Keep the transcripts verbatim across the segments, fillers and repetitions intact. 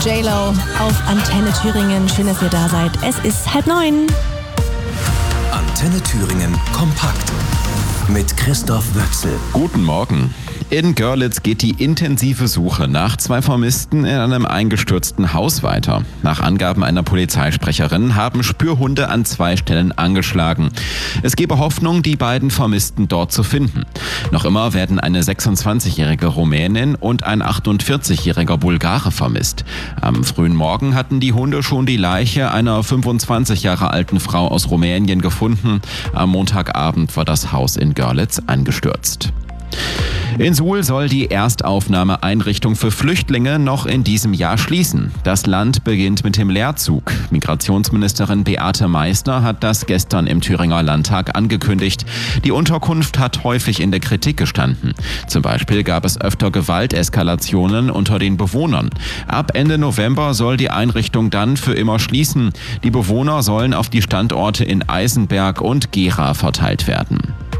J-Lo auf Antenne Thüringen. Schön, dass ihr da seid. Es ist halb neun. Antenne Thüringen kompakt mit Christoph Wöchsel. Guten Morgen. In Görlitz geht die intensive Suche nach zwei Vermissten in einem eingestürzten Haus weiter. Nach Angaben einer Polizeisprecherin haben Spürhunde an zwei Stellen angeschlagen. Es gebe Hoffnung, die beiden Vermissten dort zu finden. Noch immer werden eine sechsundzwanzigjährige Rumänin und ein achtundvierzigjähriger Bulgare vermisst. Am frühen Morgen hatten die Hunde schon die Leiche einer fünfundzwanzig Jahre alten Frau aus Rumänien gefunden. Am Montagabend war das Haus in Görlitz eingestürzt. In Suhl soll die Erstaufnahmeeinrichtung für Flüchtlinge noch in diesem Jahr schließen. Das Land beginnt mit dem Leerzug. Migrationsministerin Beate Meissner hat das gestern im Thüringer Landtag angekündigt. Die Unterkunft hat häufig in der Kritik gestanden. Zum Beispiel gab es öfter Gewalteskalationen unter den Bewohnern. Ab Ende November soll die Einrichtung dann für immer schließen. Die Bewohner sollen auf die Standorte in Eisenberg und Gera verteilt werden.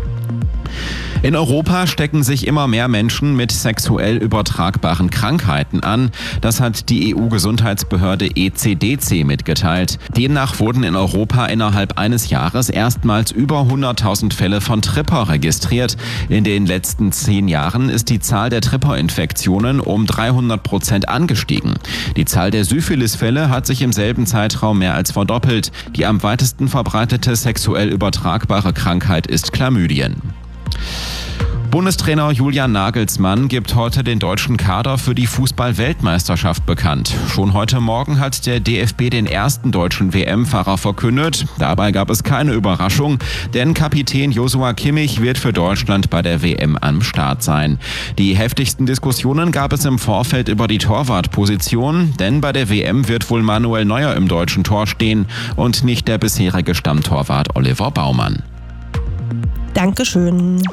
In Europa stecken sich immer mehr Menschen mit sexuell übertragbaren Krankheiten an. Das hat die E U-Gesundheitsbehörde E C D C mitgeteilt. Demnach wurden in Europa innerhalb eines Jahres erstmals über hunderttausend Fälle von Tripper registriert. In den letzten zehn Jahren ist die Zahl der Tripper-Infektionen um dreihundert Prozent angestiegen. Die Zahl der Syphilis-Fälle hat sich im selben Zeitraum mehr als verdoppelt. Die am weitesten verbreitete sexuell übertragbare Krankheit ist Chlamydien. Bundestrainer Julian Nagelsmann gibt heute den deutschen Kader für die Fußball-Weltmeisterschaft bekannt. Schon heute Morgen hat der D F B den ersten deutschen W M-Fahrer verkündet. Dabei gab es keine Überraschung, denn Kapitän Joshua Kimmich wird für Deutschland bei der W M am Start sein. Die heftigsten Diskussionen gab es im Vorfeld über die Torwartposition, denn bei der W M wird wohl Manuel Neuer im deutschen Tor stehen und nicht der bisherige Stammtorwart Oliver Baumann. Dankeschön.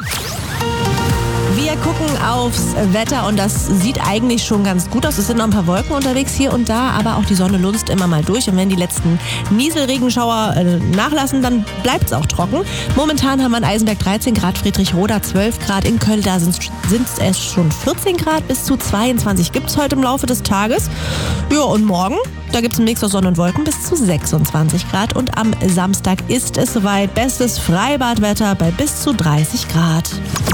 Wir gucken aufs Wetter und das sieht eigentlich schon ganz gut aus. Es sind noch ein paar Wolken unterwegs hier und da, aber auch die Sonne lunzt immer mal durch. Und wenn die letzten Nieselregenschauer äh, nachlassen, dann bleibt es auch trocken. Momentan haben wir in Eisenberg dreizehn Grad, Friedrichroda zwölf Grad, in Köln da sind es schon vierzehn Grad, bis zu zweiundzwanzig gibt es heute im Laufe des Tages. Ja, und morgen, da gibt es einen Mix aus Sonne und Wolken bis zu sechsundzwanzig Grad. Und am Samstag ist es soweit. Bestes Freibadwetter bei bis zu dreißig Grad.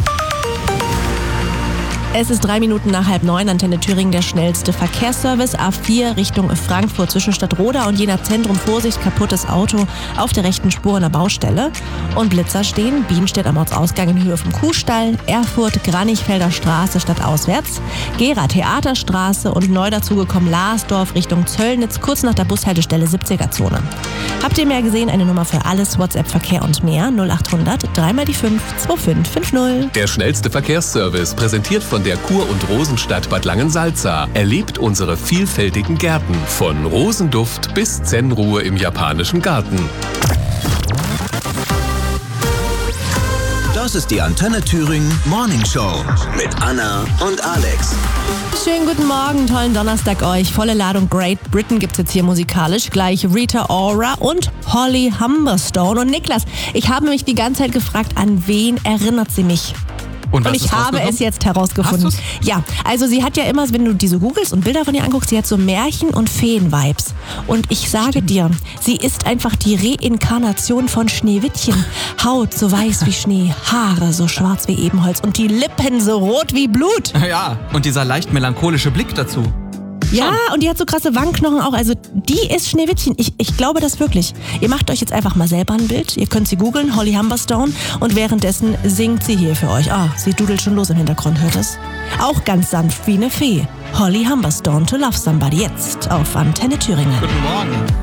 Es ist drei Minuten nach halb neun, Antenne Thüringen, der schnellste Verkehrsservice. A vier Richtung Frankfurt zwischen Stadtroda und Jena Zentrum. Vorsicht, kaputtes Auto auf der rechten Spur an der Baustelle. Und Blitzer stehen, Bienenstedt am Ortsausgang in Höhe vom Kuhstall, Erfurt, Granichfelder Straße stadtauswärts, Gera Theaterstraße und neu dazugekommen Larsdorf Richtung Zöllnitz, kurz nach der Bushaltestelle siebziger Zone. Habt ihr mehr gesehen? Eine Nummer für alles, WhatsApp, Verkehr und mehr, null achthundert drei mal die fünf zwei fünf fünf null. Der schnellste Verkehrsservice, präsentiert von der Kur- und Rosenstadt Bad Langensalza. Erlebt unsere vielfältigen Gärten, von Rosenduft bis Zen-Ruhe im japanischen Garten. Das ist die Antenne Thüringen Morning Show mit Anna und Alex. Schönen guten Morgen, tollen Donnerstag euch. Volle Ladung Great Britain gibt's jetzt hier musikalisch. Gleich Rita Ora und Holly Humberstone. Und Niklas, ich habe mich die ganze Zeit gefragt, an wen erinnert sie mich? Und, und ich habe es jetzt herausgefunden. Ja, also sie hat ja immer, wenn du diese googelst und Bilder von ihr anguckst, sie hat so Märchen- und Feen-Vibes. Und ich sage Stimmt. dir, sie ist einfach die Reinkarnation von Schneewittchen. Haut so weiß wie Schnee, Haare so schwarz wie Ebenholz und die Lippen so rot wie Blut. Ja, und dieser leicht melancholische Blick dazu. Ja, und die hat so krasse Wangenknochen auch. Also die ist Schneewittchen. Ich, ich glaube das wirklich. Ihr macht euch jetzt einfach mal selber ein Bild. Ihr könnt sie googeln, Holly Humberstone. Und währenddessen singt sie hier für euch. Ah, sie dudelt schon los im Hintergrund, hört es? Auch ganz sanft wie eine Fee. Holly Humberstone, To Love Somebody, jetzt auf Antenne Thüringen. Guten Morgen.